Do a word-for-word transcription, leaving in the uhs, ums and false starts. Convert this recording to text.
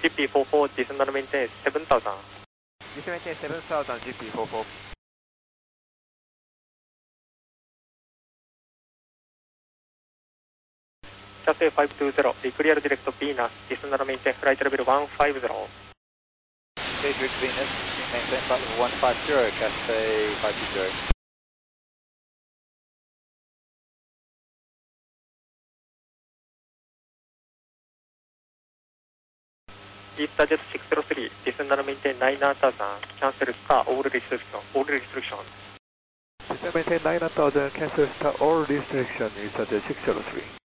ジーピーフォーフォー descend and maintain seven thousand. Descend maintain seven thousand G P four four. Cathay five two zero, clear direct Venus, descend and maintain flight level one five zero. Okay, direct Venus, maintain flight level one five zero, Cathay five two zero. EasterJet six zero three, descend and maintain nine thousand, cancel star all restriction, all restriction. Descend maintain nine thousand, cancel star all restriction, EasterJet six zero three.